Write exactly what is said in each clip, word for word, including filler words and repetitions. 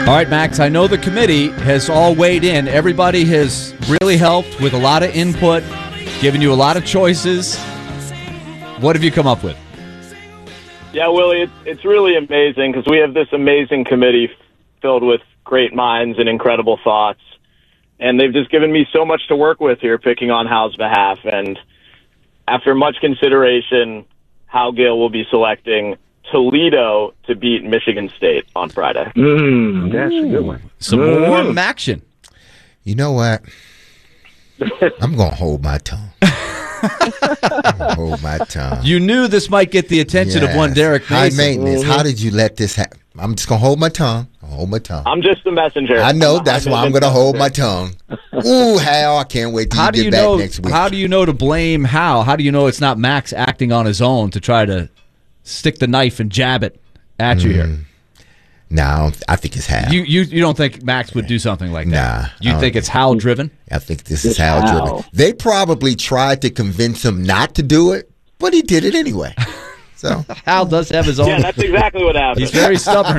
All right, Max, I know the committee has all weighed in. Everybody has really helped with a lot of input, giving you a lot of choices. What have you come up with? Yeah, Willie, it's, it's really amazing because we have this amazing committee filled with great minds and incredible thoughts. And they've just given me so much to work with here picking on Hal's behalf. And after much consideration, Hal Gill will be selecting Toledo to beat Michigan State on Friday. Mm, that's a good one. Some mm. more action. You know what? I'm going to hold my tongue. I'm gonna hold my tongue. You knew this might get the attention yes. of one Derek Mason. High maintenance. Mm-hmm. How did you let this happen? I'm just going to hold my tongue. I'll hold my tongue. I'm just the messenger. I know. I'm That's why I'm going to hold my tongue. Ooh, Hal, I can't wait till How you do get you back know, next week. How do you know to blame Hal? How do you know it's not Max acting on his own to try to stick the knife and jab it at you Mm. here? No, I think it's Hal. You, you you don't think Max would do something like that? Nah. You I think don't it's Hal driven? I think this It's is Hal Hal. driven. They probably tried to convince him not to do it, but he did it anyway. So Hal does have his own. Yeah, that's exactly what happened. He's very stubborn.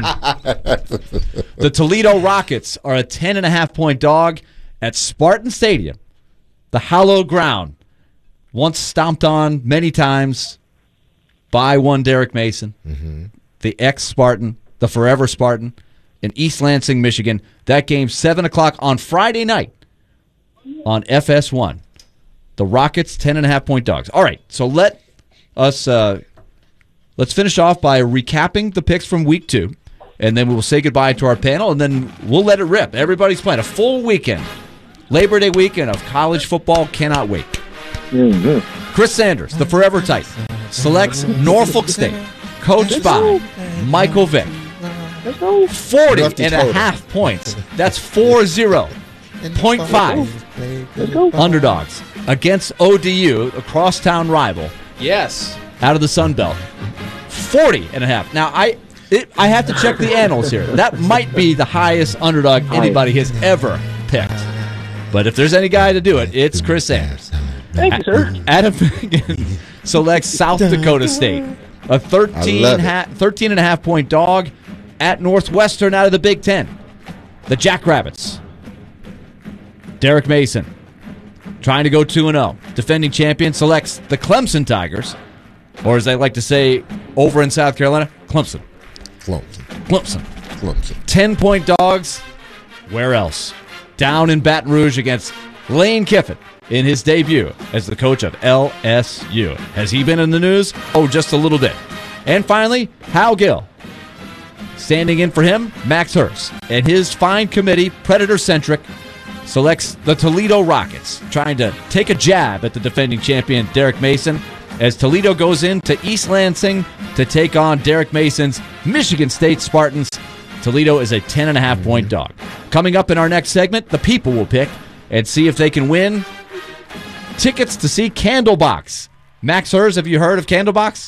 The Toledo Rockets are a ten and a half point dog at Spartan Stadium, the hallowed ground, once stomped on many times by one Derek Mason, mm-hmm. the ex-Spartan, the forever Spartan, in East Lansing, Michigan. That game, seven o'clock on Friday night on F S one. The Rockets, ten and a half point dogs. All right, so let us uh, let's finish off by recapping the picks from week two, and then we will say goodbye to our panel, and then we'll let it rip. Everybody's playing a full weekend. Labor Day weekend of college football. Cannot wait. Mm-hmm. Chris Sanders, the Forever Titan, selects Norfolk State, coached by Michael Vick. forty and a half points. That's four zero point five underdogs against O D U, a crosstown rival. Yes. Out of the Sun Belt. forty and a half. Now, I it, I have to check the annals here. That might be the highest underdog anybody has ever picked. But if there's any guy to do it, it's Chris Sanders. Thank you, sir. Adam Finnegan selects South Dakota State, a thirteen, ha- thirteen and a half point dog at Northwestern out of the Big Ten. The Jackrabbits. Derek Mason, trying to go two and oh. Defending champion, selects the Clemson Tigers, or as they like to say over in South Carolina, Clemson. Clemson. Clemson. Clemson. ten point dogs. Where else? Down in Baton Rouge against Lane Kiffin in his debut as the coach of L S U. Has he been in the news? Oh, just a little bit. And finally, Hal Gill. Standing in for him, Max Hurst. And his fine committee, Predator-centric, selects the Toledo Rockets, trying to take a jab at the defending champion, Derek Mason, as Toledo goes into East Lansing to take on Derek Mason's Michigan State Spartans. Toledo is a ten and a half point dog. Coming up in our next segment, the people will pick and see if they can win tickets to see Candlebox. Max Hurst, have you heard of Candlebox?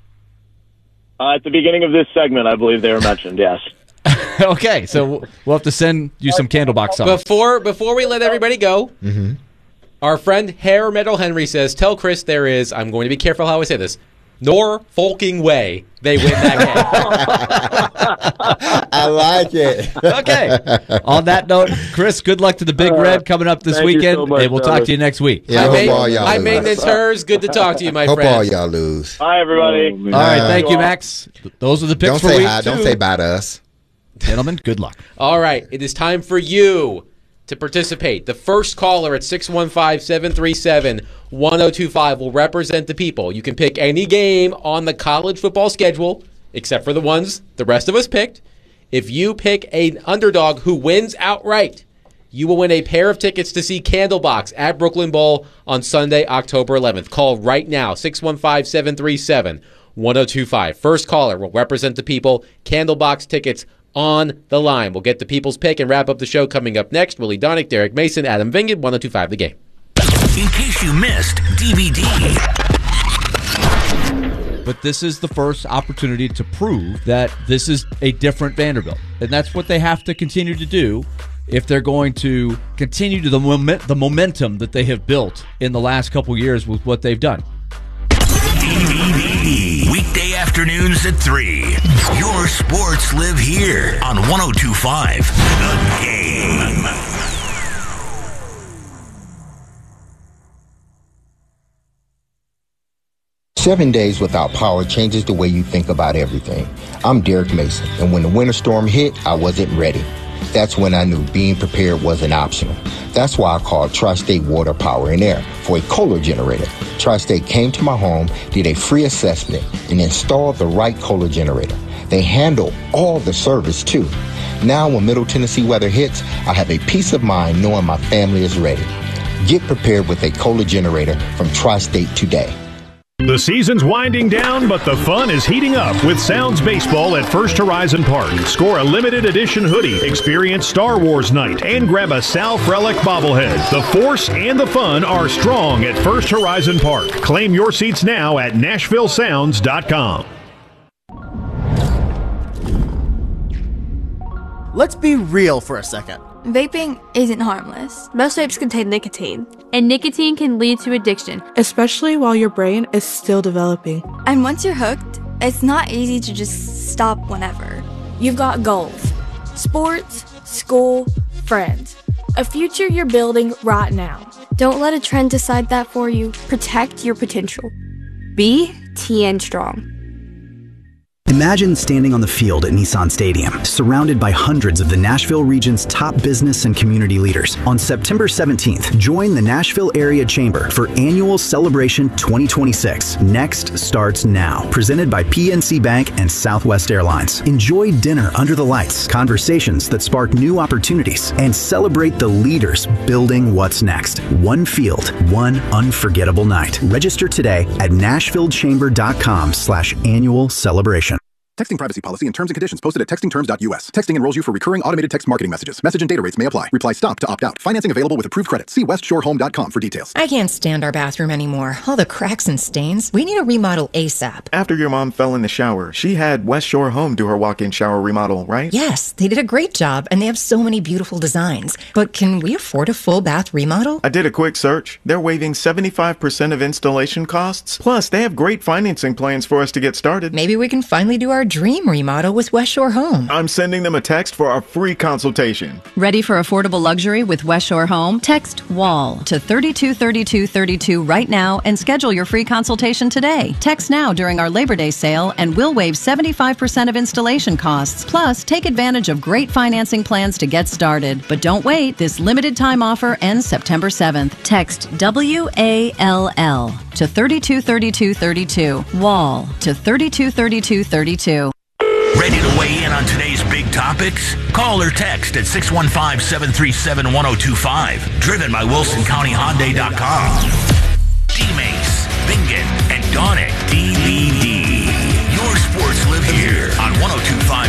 Uh, at the beginning of this segment, I believe they were mentioned, yes. Okay, so we'll have to send you some Candlebox songs. Before before we let everybody go, Mm-hmm. our friend Hair Metal Henry says, tell Chris there is, I'm going to be careful how I say this, Norfolking way they win that game. I like it. Okay. On that note, Chris, good luck to the Big Red coming up this Thank you weekend, so much, and we'll talk fellas. to you next week. Yeah, I I hope made, all y'all I lose. made this hers. Good to talk to you, my Hope friend. all y'all lose. Bye, everybody. Oh, man. All right, Uh, thank you, Max. Those are the picks Don't for say week hi. two. Don't say bye to us. Gentlemen, good luck. All right, it is time for you to participate. The first caller at six one five, seven three seven, one oh two five will represent the people. You can pick any game on the college football schedule, except for the ones the rest of us picked. If you pick an underdog who wins outright, you will win a pair of tickets to see Candlebox at Brooklyn Bowl on Sunday, October eleventh. Call right now, six one five, seven three seven, one oh two five. First caller will represent the people. Candlebox tickets on the line. We'll get the people's pick and wrap up the show coming up next. Willie Donick, Derek Mason, Adam Vingan, one oh two five The Game. In case you missed D V D. But this is the first opportunity to prove that this is a different Vanderbilt. And that's what they have to continue to do if they're going to continue to the, moment, the momentum that they have built in the last couple years with what they've done. D V D. Week Weekday afternoons at three. Your sports live here on one oh two point five The Game. Seven days without power changes the way you think about everything. I'm Derek Mason, and when the winter storm hit, I wasn't ready. That's when I knew being prepared wasn't optional. That's why I called Tri-State Water, Power, and Air for a Kohler generator. Tri-State came to my home, did a free assessment, and installed the right Kohler generator. They handle all the service, too. Now, when Middle Tennessee weather hits, I have a peace of mind knowing my family is ready. Get prepared with a Kohler generator from Tri-State today. The season's winding down, but the fun is heating up with Sounds Baseball at First Horizon Park. Score a limited edition hoodie, experience Star Wars night, and grab a Sal Frelick bobblehead. The force and the fun are strong at First Horizon Park. Claim your seats now at Nashville Sounds dot com. Let's be real for a second. Vaping isn't harmless. Most vapes contain nicotine. And nicotine can lead to addiction, especially while your brain is still developing. And once you're hooked, it's not easy to just stop whenever. You've got goals, sports, school, friends, a future you're building right now. Don't let a trend decide that for you. Protect your potential. Be T N Strong. Imagine standing on the field at Nissan Stadium, surrounded by hundreds of the Nashville region's top business and community leaders. On September seventeenth, join the Nashville Area Chamber for Annual Celebration twenty twenty-six. Next starts now. Presented by P N C Bank and Southwest Airlines. Enjoy dinner under the lights, conversations that spark new opportunities, and celebrate the leaders building what's next. One field, one unforgettable night. Register today at nashvillechamber.com slash annual celebration. Texting privacy policy and terms and conditions posted at texting terms dot U S. Texting enrolls you for recurring automated text marketing messages. Message and data rates may apply. Reply STOP to opt out. Financing available with approved credit. See west shore home dot com for details. I can't stand our bathroom anymore. All the cracks and stains. We need a remodel ASAP. After your mom fell in the shower, she had West Shore Home do her walk-in shower remodel, right? Yes, they did a great job, and they have so many beautiful designs. But can we afford a full bath remodel? I did a quick search. They're waiving seventy-five percent of installation costs. Plus, they have great financing plans for us to get started. Maybe we can finally do our dream remodel with West Shore Home. I'm sending them a text for our free consultation. Ready for affordable luxury with West Shore Home? Text WALL to thirty-two thirty-two thirty-two right now and schedule your free consultation today. Text now during our Labor Day sale and we'll waive seventy-five percent of installation costs. Plus, take advantage of great financing plans to get started. But don't wait. This limited time offer ends September seventh. Text W A L L to thirty-two thirty-two thirty-two. WALL to thirty-two thirty-two thirty-two. Ready to weigh in on today's big topics? Call or text at six one five, seven three seven, one oh two five. Driven by Wilson County Hyundai dot com. D-Mace, Bingen, and Donick D V D. Your sports live here on one oh two five